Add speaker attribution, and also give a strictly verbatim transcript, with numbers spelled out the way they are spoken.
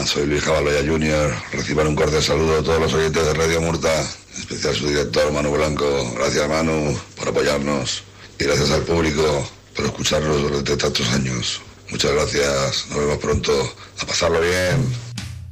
Speaker 1: Hola, soy Luis Jabaloya junior Reciban un cordial saludo a todos los oyentes de Radio Murta, en especial su director Manu Blanco. Gracias, Manu, por apoyarnos, y gracias al público por escucharnos durante tantos años. Muchas gracias, nos vemos pronto. A pasarlo bien.